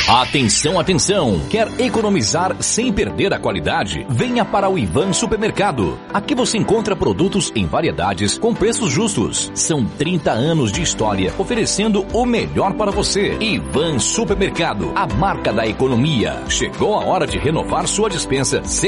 Atenção, atenção! Quer economizar sem perder a qualidade? Venha para o Ivan Supermercado. Aqui você encontra produtos em variedades com preços justos. São 30 anos de história oferecendo o melhor para você. Ivan Supermercado, a marca da economia. Chegou a hora de renovar sua despensa sem